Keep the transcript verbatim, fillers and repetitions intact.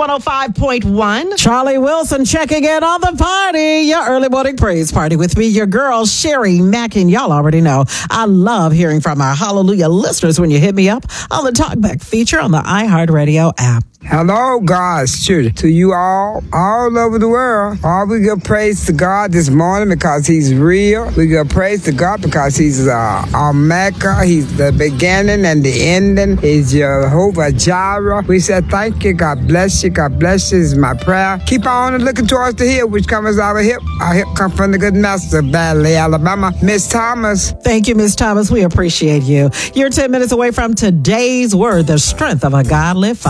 one oh five point one. Charlie Wilson checking in on the party. Your early morning praise party with me, your girl, Sherry Mackin. Y'all already know I love hearing from our Hallelujah listeners when you hit me up on the Talkback feature on the iHeartRadio app. Hello, God's children. To you all, all over the world. All we give praise to God this morning because He's real. We give praise to God because He's uh, our Maker. He's the beginning and the ending. He's Jehovah Jireh. We said thank you. God bless you. God bless you is my prayer. Keep on looking towards the hill, which comes out of hip. Our hip comes from the good master, Valley, Alabama. Miss Thomas. Thank you, Miss Thomas. We appreciate you. You're ten minutes away from today's word, the strength of a godly father.